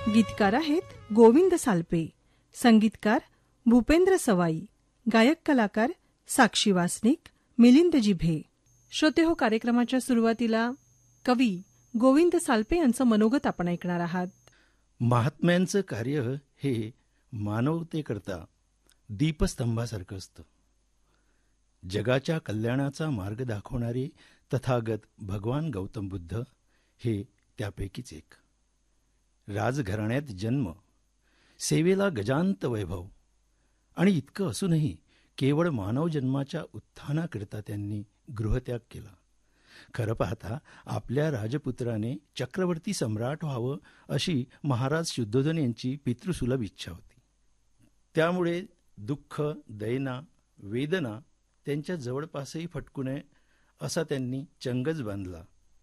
गीतकार आहेत गोविंद सालपे, संगीतकार भूपेंद्र सवाई, गायक कलाकार साक्षी वासनिक, मिलिंद जिभे. श्रोते हो, कार्यक्रमाच्या सुरुवातीला कवी गोविंद सालपे यांचं मनोगत आपण ऐकणार आहात. महात्म्यांचं कार्य हे मानवतेकरता दीपस्तंभासारखं असतं. जगाच्या कल्याणाचा मार्ग दाखवणारे तथागत भगवान गौतम बुद्ध हे त्यापैकीच एक. राजघराण्यात जन्म, सेवेला गजांत वैभव आणि इतकं असूनही केवळ मानव जन्माच्या उत्थानाकरिता त्यांनी गृहत्याग केला. खरं पाहता आपल्या राजपुत्राने चक्रवर्ती सम्राट व्हावं अशी महाराज शुद्धोधन यांची पितृसुलभ इच्छा होती. त्यामुळे दुःख, दैना, वेदना त्यांच्या जवळपासही फटकू नये असा त्यांनी चंगच बांधला.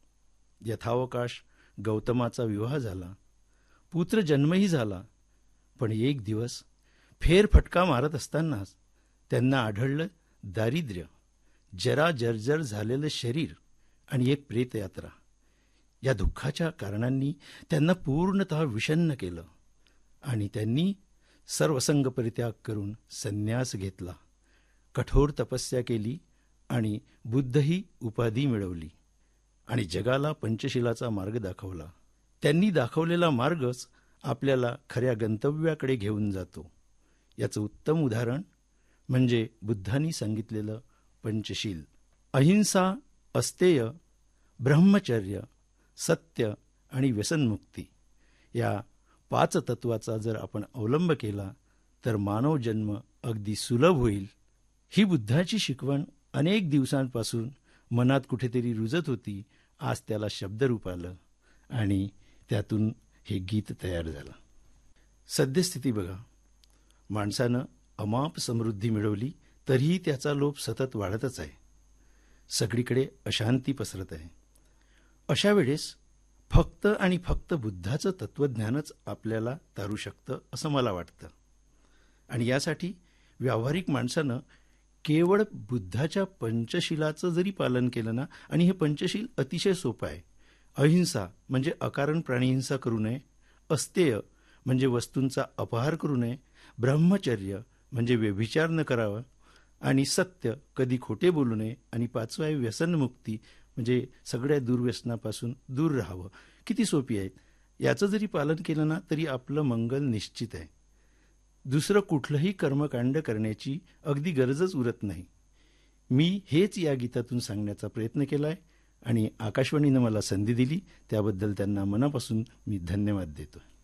यथावकाश गौतमाचा विवाह झाला, पुत्र जन्मही झाला. पण एक दिवस फेरफटका मारत असतानाच त्यांना आढळलं दारिद्र्य, जरा जर्जर झालेलं शरीर आणि एक प्रेतयात्रा. या दुःखाच्या कारणांनी त्यांना पूर्णतः विषण्ण केलं आणि त्यांनी सर्वसंग परित्याग करून संन्यास घेतला. कठोर तपस्या केली आणि बुद्ध ही उपाधी मिळवली आणि जगाला पंचशिलाचा मार्ग दाखवला. त्यांनी दाखवलेला मार्गच आपल्याला खऱ्या गंतव्याकडे घेऊन जातो. याचं उत्तम उदाहरण म्हणजे बुद्धांनी सांगितलेलं पंचशील. अहिंसा, अस्तेय, ब्रह्मचर्य, सत्य आणि व्यसनमुक्ती या 5 तत्वाचा जर आपण अवलंब केला तर मानव जन्म अगदी सुलभ होईल. ही बुद्धाची शिकवण अनेक दिवसांपासून मनात कुठेतरी रुजत होती. आज त्याला शब्दरूप आलं आणि त्यातून हे गीत तयार झालं. सद्यस्थिती बघा, माणसानं अमाप समृद्धी मिळवली तरीही त्याचा लोभ सतत वाढतच आहे. सगळीकडे अशांती पसरत आहे. अशा वेळेस फक्त आणि फक्त बुद्धाचं तत्त्वज्ञानच आपल्याला तारू शकतं असं मला वाटतं. आणि यासाठी व्यावहारिक माणसानं केवळ बुद्धाच्या पंचशिलाचं जरी पालन केलं ना, आणि हे पंचशील अतिशय सोपं आहे. अहिंसा म्हणजे अकारण प्राणीहिंसा करू नये, अस्तेय म्हणजे वस्तूंचा अपहार करू नये, ब्रह्मचर्य म्हणजे व्यभिचार न करावा, आणि सत्य कधी खोटे बोलू नये, आणि 5वं आहे व्यसनमुक्ती म्हणजे सगळ्या दुर्व्यसनापासून दूर राहावं. किती सोपी आहेत. याचं जरी पालन केलं ना तरी आपलं मंगल निश्चित आहे. दुसरं कुठलंही कर्मकांड करण्याची अगदी गरजच उरत नाही. मी हेच या गीतातून सांगण्याचा प्रयत्न केला आहे आणि आकाशवाणीनं मला संधी दिली त्याबद्दल त्यांना मनापासून मी धन्यवाद देतो.